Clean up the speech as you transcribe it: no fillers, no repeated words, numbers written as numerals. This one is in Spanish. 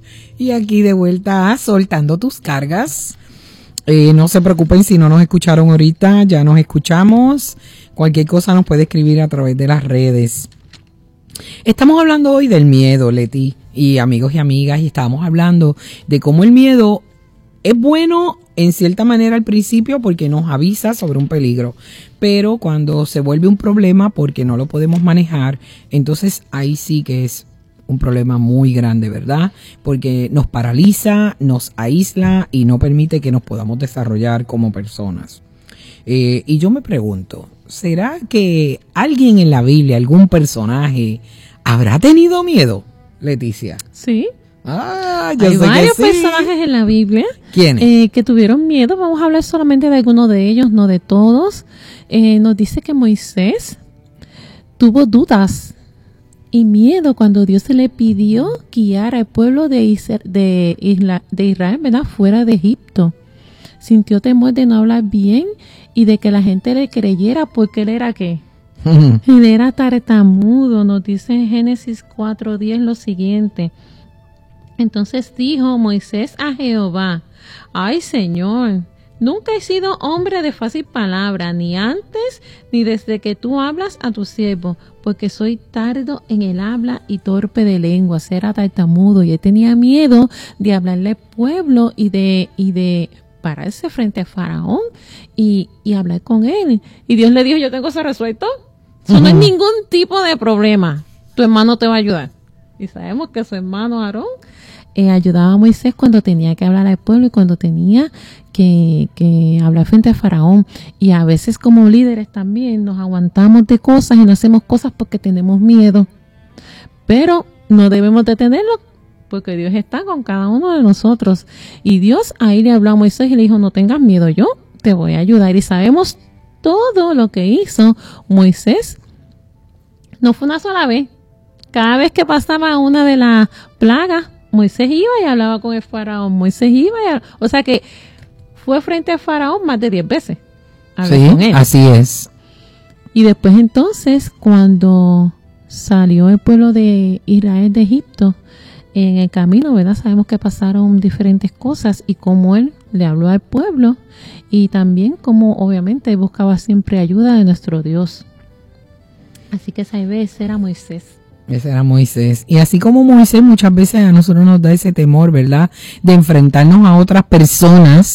Y aquí de vuelta a Soltando tus cargas. No se preocupen si no nos escucharon ahorita, ya nos escuchamos. Cualquier cosa nos puede escribir a través de las redes. Estamos hablando hoy del miedo, Leti, y amigos y amigas, y estábamos hablando de cómo el miedo es bueno en cierta manera al principio porque nos avisa sobre un peligro, pero cuando se vuelve un problema porque no lo podemos manejar, entonces ahí sí que es un problema muy grande, ¿verdad? Porque nos paraliza, nos aísla y no permite que nos podamos desarrollar como personas. Y yo me pregunto, ¿será que alguien en la Biblia, algún personaje, habrá tenido miedo, Leticia? Sí. Yo Hay sé varios que sí. personajes en la Biblia. ¿Quiénes? Que tuvieron miedo. Vamos a hablar solamente de algunos de ellos, no de todos. Nos dice que Moisés tuvo dudas y miedo cuando Dios se le pidió guiar al pueblo de Israel, ¿verdad? Fuera de Egipto. Sintió temor de no hablar bien y de que la gente le creyera porque él era ¿qué? Él era tartamudo. Nos dice en Génesis 4:10 lo siguiente. Entonces dijo Moisés a Jehová: ay, Señor, nunca he sido hombre de fácil palabra, ni antes ni desde que tú hablas a tu siervo, porque soy tardo en el habla y torpe de lengua. Era tartamudo y él tenía miedo de hablarle al pueblo y de pararse frente a Faraón y hablar con él. Y Dios le dijo: yo tengo eso resuelto. Eso no es ningún tipo de problema. Tu hermano te va a ayudar. Y sabemos que su hermano Aarón ayudaba a Moisés cuando tenía que hablar al pueblo y cuando tenía que hablar frente a Faraón. Y a veces como líderes también nos aguantamos de cosas y no hacemos cosas porque tenemos miedo. Pero no debemos detenerlo porque Dios está con cada uno de nosotros. Y Dios ahí le habló a Moisés y le dijo: no tengas miedo, yo te voy a ayudar. Y sabemos todo lo que hizo Moisés. No fue una sola vez. Cada vez que pasaba una de las plagas, Moisés iba y hablaba con el faraón. Moisés iba o sea que fue frente al faraón más de 10 veces. Sí, con él. Así es. Y después entonces, cuando salió el pueblo de Israel de Egipto, en el camino, ¿verdad? Sabemos que pasaron diferentes cosas y cómo él le habló al pueblo y también cómo obviamente buscaba siempre ayuda de nuestro Dios. Así que esa vez era Moisés. Ese era Moisés. Y así como Moisés, muchas veces a nosotros nos da ese temor, ¿verdad? De enfrentarnos a otras personas